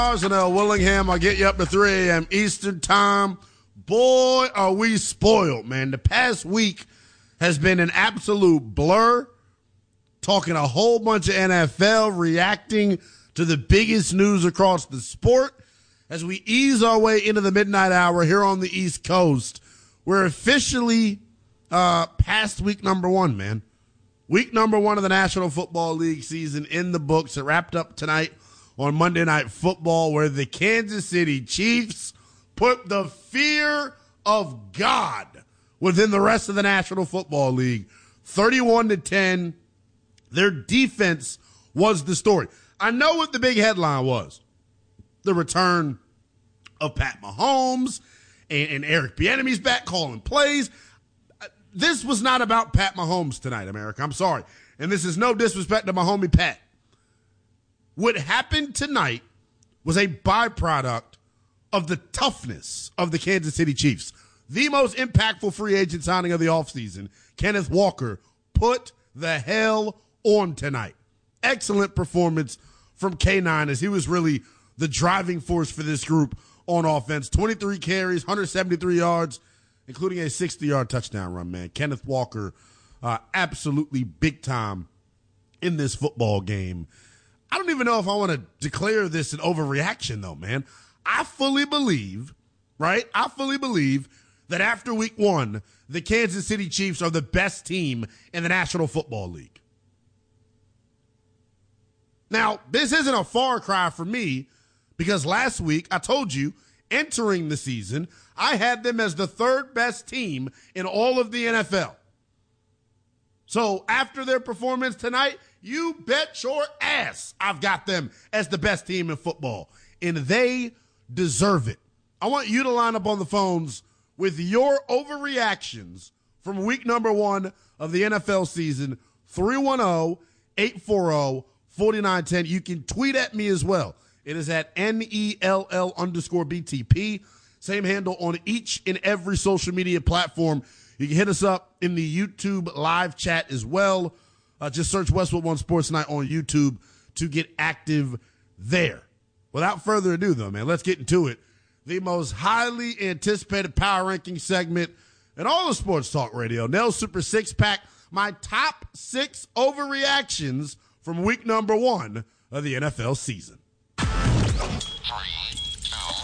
Arsenal Willingham, I'll get you up to 3 a.m. Eastern time. Boy, are we spoiled, man. The past week has been an absolute blur. Talking a whole bunch of NFL, reacting to the biggest news across the sport. As we ease our way into the midnight hour here on the East Coast, we're officially past week number 1, man. Week number 1 of the National Football League season in the books. It wrapped up tonight on Monday Night Football, where the Kansas City Chiefs put the fear of God within the rest of the National Football League. 31-10. Their defense was the story. I know what the big headline was. The return of Pat Mahomes and Eric Bieniemy's back calling plays. This was not about Pat Mahomes tonight, America. I'm sorry. And this is no disrespect to my homie Pat. What happened tonight was a byproduct of the toughness of the Kansas City Chiefs. The most impactful free agent signing of the offseason, Kenneth Walker, put the hell on tonight. Excellent performance from K9 as he was really the driving force for this group on offense. 23 carries, 173 yards, including a 60-yard touchdown run, man. Kenneth Walker, absolutely big time in this football game. I don't even know if I want to declare this an overreaction, though, man. I fully believe, right? I fully believe that after week 1, the Kansas City Chiefs are the best team in the National Football League. Now, this isn't a far cry for me because last week I told you, entering the season, I had them as the 3rd best team in all of the NFL. So after their performance tonight, you bet your ass I've got them as the best team in football, and they deserve it. I want you to line up on the phones with your overreactions from week number 1 of the NFL season, 310-840-4910. You can tweet at me as well. It is at NELL_BTP. Same handle on each and every social media platform. You can hit us up in the YouTube live chat as well. Just search Westwood One Sports Night on YouTube to get active there. Without further ado, though, man, let's get into it. The most highly anticipated power ranking segment in all of sports talk radio. Nell's Super Six Pack. My top 6 overreactions from week number 1 of the NFL season. 3,